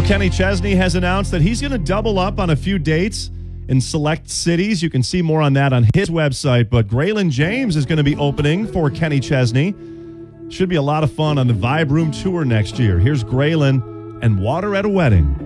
Kenny Chesney has announced that he's going to double up on a few dates in select cities. You can see more on that on his website. But Graylin James is going to be opening for Kenny Chesney. Should be a lot of fun on the Vibe Room Tour next year. Here's Graylin and Water at a Wedding.